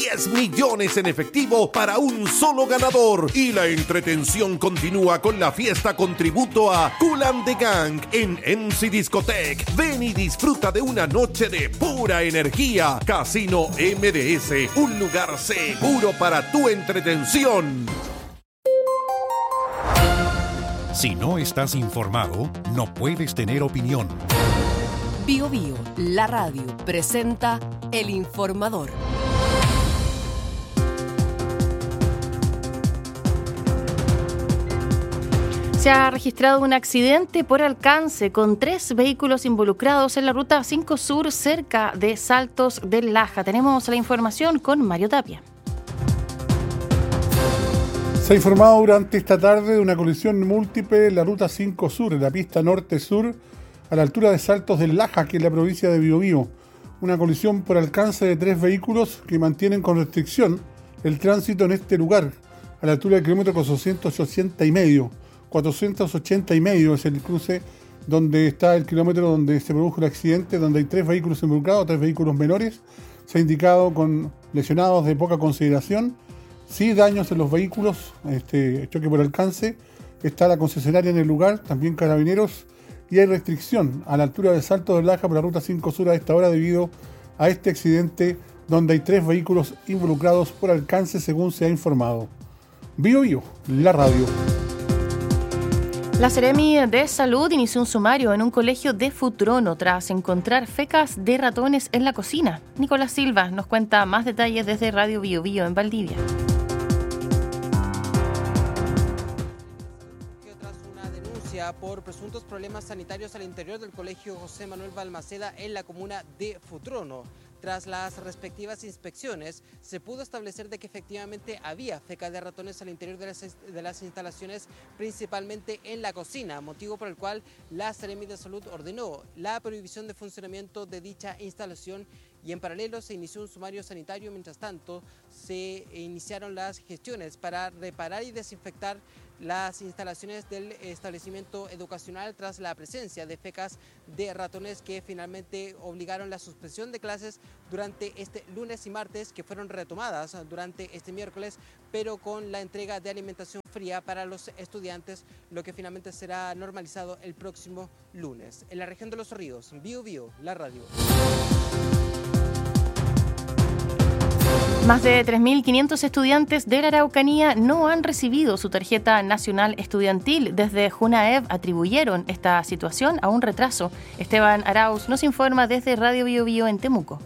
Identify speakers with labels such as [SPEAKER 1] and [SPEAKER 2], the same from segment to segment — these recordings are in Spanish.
[SPEAKER 1] 10 millones en efectivo para un solo ganador. Y la entretención continúa con la fiesta con tributo a Kool and the Gang en MC Discotech. Ven y disfruta de una noche de pura energía. Casino MDS, un lugar seguro para tu entretención.
[SPEAKER 2] Si no estás informado, no puedes tener opinión.
[SPEAKER 3] Bio Bio, la radio, presenta El Informador.
[SPEAKER 4] Se ha registrado un accidente por alcance con 3 vehículos involucrados en la ruta 5 Sur cerca de Saltos del Laja. Tenemos la información con Mario Tapia.
[SPEAKER 5] Se ha informado durante esta tarde de una colisión múltiple en la ruta 5 Sur, en la pista norte-sur, a la altura de Saltos del Laja, que es la provincia de Biobío. Una colisión por alcance de 3 vehículos que mantienen con restricción el tránsito en este lugar, a la altura del kilómetro 480 y medio. 480 y medio es el cruce donde está el kilómetro donde se produjo el accidente, donde hay 3 vehículos involucrados, 3 vehículos menores. Se ha indicado con lesionados de poca consideración. Sí, daños en los vehículos, choque por alcance. Está la concesionaria en el lugar, también carabineros, y hay restricción a la altura de Salto del Laja por la ruta 5 Sur a esta hora debido a este accidente donde hay 3 vehículos involucrados por alcance, según se ha informado. Bio Bio, la radio.
[SPEAKER 4] La Seremi de Salud inició un sumario en un colegio de Futrono tras encontrar fecas de ratones en la cocina. Nicolás Silva nos cuenta más detalles desde Radio Bio Bio en Valdivia.
[SPEAKER 6] Tras una denuncia por presuntos problemas sanitarios al interior del colegio José Manuel Balmaceda en la comuna de Futrono. Tras las respectivas inspecciones, se pudo establecer de que efectivamente había feca de ratones al interior de las instalaciones, principalmente en la cocina, motivo por el cual la Seremi de Salud ordenó la prohibición de funcionamiento de dicha instalación y en paralelo se inició un sumario sanitario. Mientras tanto, se iniciaron las gestiones para reparar y desinfectar las instalaciones del establecimiento educacional tras la presencia de fecas de ratones que finalmente obligaron la suspensión de clases durante este lunes y martes, que fueron retomadas durante este miércoles, pero con la entrega de alimentación fría para los estudiantes, lo que finalmente será normalizado el próximo lunes. En la región de Los Ríos, Bio Bio, la radio.
[SPEAKER 4] Más de 3.500 estudiantes de la Araucanía no han recibido su tarjeta nacional estudiantil. Desde Junaev atribuyeron esta situación a un retraso. Esteban Arauz nos informa desde Radio Bio Bio en Temuco.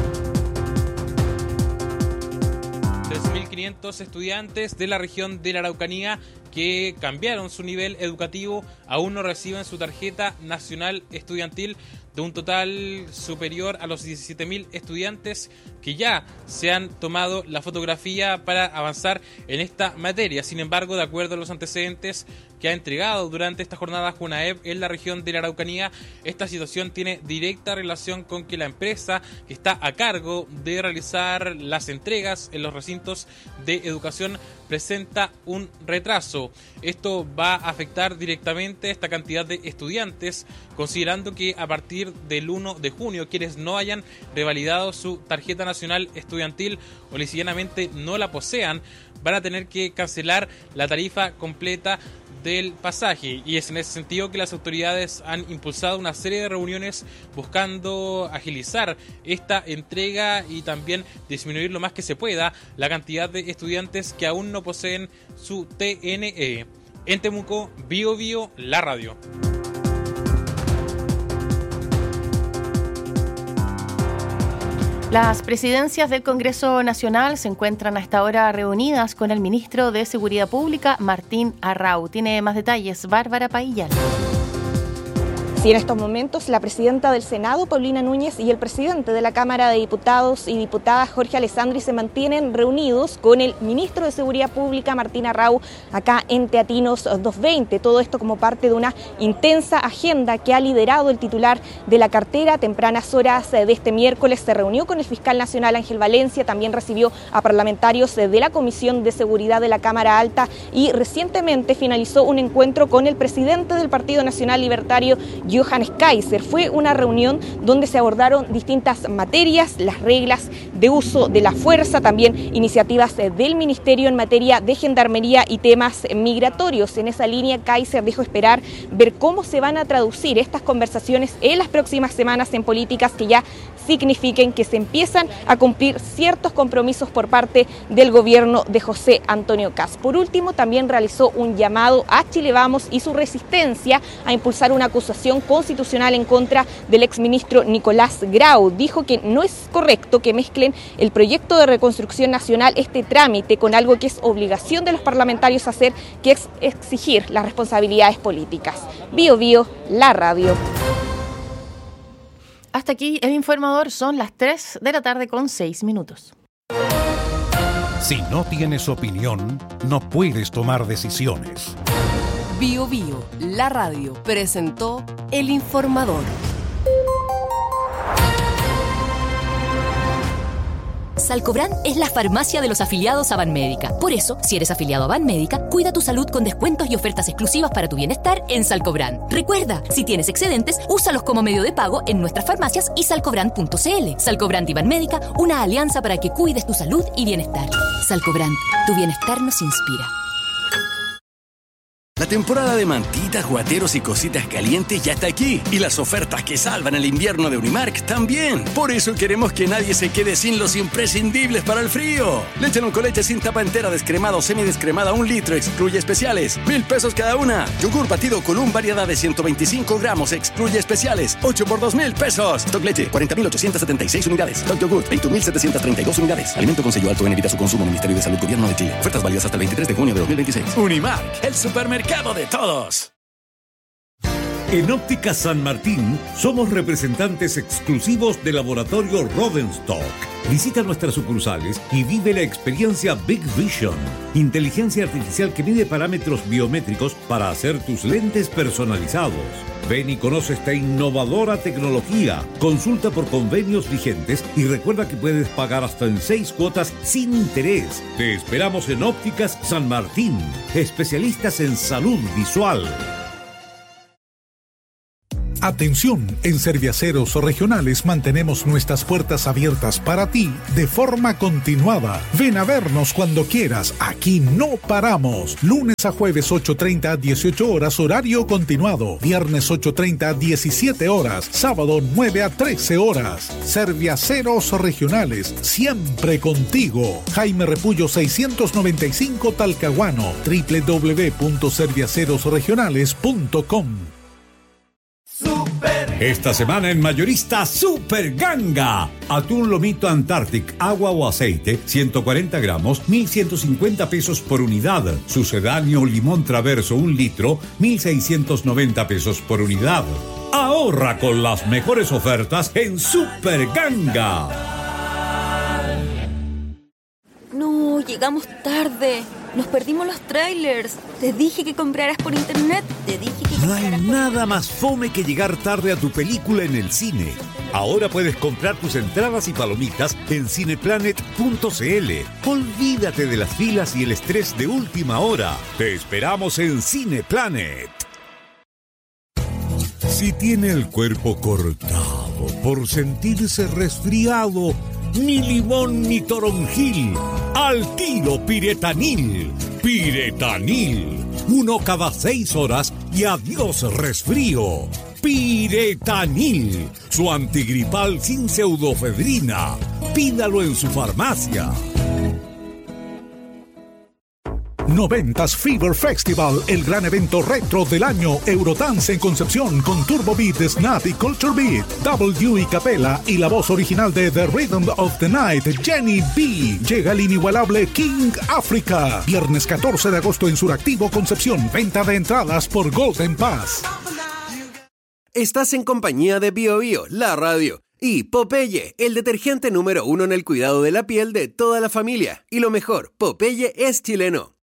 [SPEAKER 7] 3.500 estudiantes de la región de la Araucanía que cambiaron su nivel educativo aún no reciben su tarjeta nacional estudiantil, de un total superior a los 17.000 estudiantes que ya se han tomado la fotografía para avanzar en esta materia. Sin embargo, de acuerdo a los antecedentes que ha entregado durante esta jornada Junaev en la región de la Araucanía, esta situación tiene directa relación con que la empresa que está a cargo de realizar las entregas en los recintos de educación presenta un retraso. Esto va a afectar directamente a esta cantidad de estudiantes, considerando que a partir del 1 de junio quienes no hayan revalidado su tarjeta nacional estudiantil o lisillanamente no la posean, van a tener que cancelar la tarifa completa del pasaje, y es en ese sentido que las autoridades han impulsado una serie de reuniones buscando agilizar esta entrega y también disminuir lo más que se pueda la cantidad de estudiantes que aún no poseen su TNE. En Temuco, Bio Bio, la radio.
[SPEAKER 4] Las presidencias del Congreso Nacional se encuentran a esta hora reunidas con el ministro de Seguridad Pública, Martín Arrau. Tiene más detalles Bárbara Paillal.
[SPEAKER 8] Sí, en estos momentos la presidenta del Senado, Paulina Núñez, y el presidente de la Cámara de Diputados y Diputadas, Jorge Alessandri, se mantienen reunidos con el ministro de Seguridad Pública, Martín Arrau, acá en Teatinos 220. Todo esto como parte de una intensa agenda que ha liderado el titular de la cartera. Tempranas horas de este miércoles se reunió con el fiscal nacional Ángel Valencia, también recibió a parlamentarios de la Comisión de Seguridad de la Cámara Alta y recientemente finalizó un encuentro con el presidente del Partido Nacional Libertario, Johannes Kaiser. Fue una reunión donde se abordaron distintas materias, las reglas de uso de la fuerza, también iniciativas del Ministerio en materia de gendarmería y temas migratorios. En esa línea, Kaiser dijo esperar ver cómo se van a traducir estas conversaciones en las próximas semanas en políticas que ya signifiquen que se empiezan a cumplir ciertos compromisos por parte del gobierno de José Antonio Kast. Por último, también realizó un llamado a Chile Vamos y su resistencia a impulsar una acusación constitucional en contra del exministro Nicolás Grau. Dijo que no es correcto que mezclen el proyecto de reconstrucción nacional, este trámite, con algo que es obligación de los parlamentarios hacer, que es exigir las responsabilidades políticas. Bío Bío, la radio.
[SPEAKER 4] Hasta aquí el informador, son las 3 de la tarde con 6 minutos.
[SPEAKER 2] Si no tienes opinión, no puedes tomar decisiones.
[SPEAKER 3] Bío Bío, la radio, presentó El Informador.
[SPEAKER 9] Salcobrand es la farmacia de los afiliados a Banmédica. Por eso, si eres afiliado a Banmédica, cuida tu salud con descuentos y ofertas exclusivas para tu bienestar en Salcobrand. Recuerda, si tienes excedentes, úsalos como medio de pago en nuestras farmacias y salcobrand.cl. Salcobrand y Banmédica, una alianza para que cuides tu salud y bienestar. Salcobrand, tu bienestar nos inspira.
[SPEAKER 10] La temporada de mantitas, guateros y cositas calientes ya está aquí. Y las ofertas que salvan el invierno de Unimark también. Por eso queremos que nadie se quede sin los imprescindibles para el frío. Leche Oncoleche sin tapa entera, descremada o semidescremada, 1 litro, excluye especiales. 1,000 pesos cada una. Yogur batido Column, variedad de 125 gramos, excluye especiales. 8 por 2,000 pesos. Stock Leche, 40.876 unidades. Stock Yogur, 21.732 unidades. Alimento con sello alto en evita su consumo. Ministerio de Salud, Gobierno de Chile. Ofertas válidas hasta el 23 de junio de 2026. Unimark, el supermercado de todos.
[SPEAKER 11] En Óptica San Martín somos representantes exclusivos del laboratorio Rodenstock. Visita nuestras sucursales y vive la experiencia Big Vision, inteligencia artificial que mide parámetros biométricos para hacer tus lentes personalizados. Ven y conoce esta innovadora tecnología. Consulta por convenios vigentes y recuerda que puedes pagar hasta en 6 cuotas sin interés. Te esperamos en Ópticas San Martín, especialistas en salud visual.
[SPEAKER 12] Atención, en Serviaceros Regionales mantenemos nuestras puertas abiertas para ti de forma continuada. Ven a vernos cuando quieras, aquí no paramos. Lunes a jueves 8:30 a 18 horas, horario continuado. Viernes 8:30 a 17 horas, sábado 9 a 13 horas. Serviaceros Regionales, siempre contigo. Jaime Repullo 695 Talcahuano, www.serviacerosregionales.com.
[SPEAKER 11] Esta semana en Mayorista Super Ganga. Atún lomito Antarctic, agua o aceite, 140 gramos, 1,150 pesos por unidad. Sucedáneo limón traverso, 1 litro, 1,690 pesos por unidad. Ahorra con las mejores ofertas en Super Ganga.
[SPEAKER 13] No, llegamos tarde. Nos perdimos los trailers. Te dije que compraras por internet.
[SPEAKER 11] No hay nada más fome que llegar tarde a tu película en el cine. Ahora puedes comprar tus entradas y palomitas en cineplanet.cl. Olvídate de las filas y el estrés de última hora. Te esperamos en Cineplanet. Si tiene el cuerpo cortado por sentirse resfriado, ni limón ni toronjil, al tiro Piretanil. Piretanil, 1 cada 6 horas y adiós resfrío. Piretanil, su antigripal sin pseudofedrina. Pídalo en su farmacia.
[SPEAKER 12] 90s Fever Festival, el gran evento retro del año. Eurodance en Concepción con Turbo Beat, Snap y Culture Beat. W y Capella y la voz original de The Rhythm of the Night, Jenny B. Llega el inigualable King Africa. Viernes 14 de agosto en Suractivo, Concepción. Venta de entradas por Golden Pass.
[SPEAKER 14] Estás en compañía de Bío Bío, la radio. Y Popeye, el detergente número 1 en el cuidado de la piel de toda la familia. Y lo mejor, Popeye es chileno.